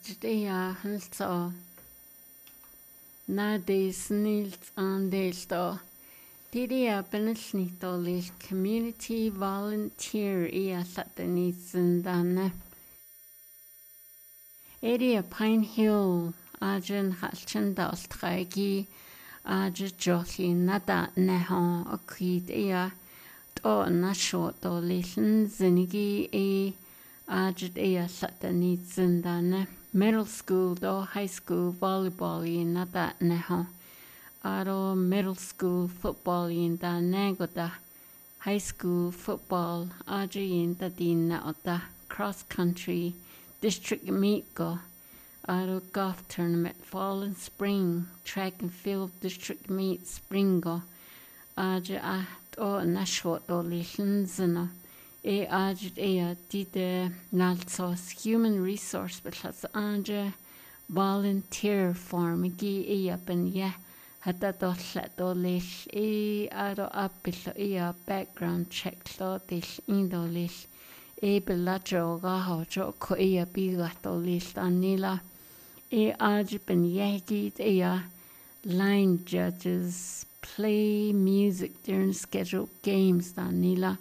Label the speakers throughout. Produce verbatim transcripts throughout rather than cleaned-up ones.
Speaker 1: Ajdia halso Nadis Nils Andelsto Didia Benisnitolil Community Volunteer Ia Satanizandana Area Pine Hill Ajan Halchandal Tragi Aja Joshi Nada Neho Okid Ia To Nasho Dolation Zinigi E Ajit Ia Satanizandana Middle school do high school volleyball in nada neho. Aro middle school football in da negoda. High school football aji in da dina oda. Cross country district meet go. Aro golf tournament fall and spring. Track and field district meet spring go. Aji a do nashwat do lichenzina. E ajit ea dide nalsos human resource because anje volunteer form gi ea ben ye hata do let do lish e aro apil ea background check lo dish indo lish e beladro gaho jo ko ea biga do lish anila e ajit ben ye git ea line judges play music during scheduled games anila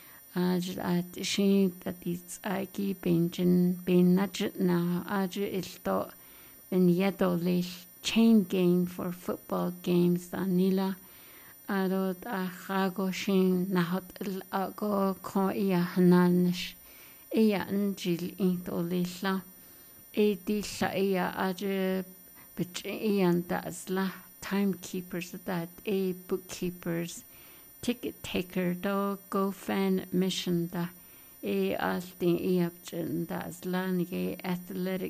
Speaker 1: Aj at she that it's Aki Benjin Ben Najit now Aj ilto Ben Yedo lish chain game for football games Danila Arod Ahago Shin Nahot Ago Ko Ia Hananish Ia Anjil into Lisla E Disha Ia Aj Bich Ian Dasla timekeepers that A bookkeepers ticket taker do go fan mission da e alting e option da slanige athletic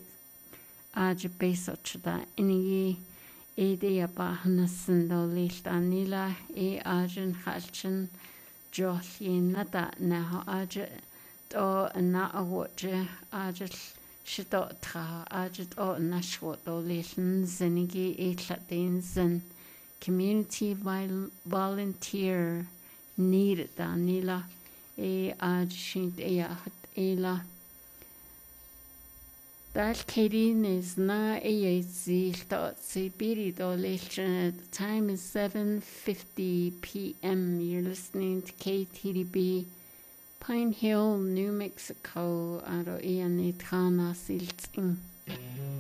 Speaker 1: aj beso da inigi e de abahnasen do listanila e ajen halchen jolin nada na aj do na awoje aj shito tra aj do na shwo do listen zinigi e tlatin zen community vol volunteer needed Danila e ajshint e ela that Kadin is na e zil dot sibiri do the time is seven fifty p m You're listening to K T D B Pine Hill, New Mexico aro e anitrana silting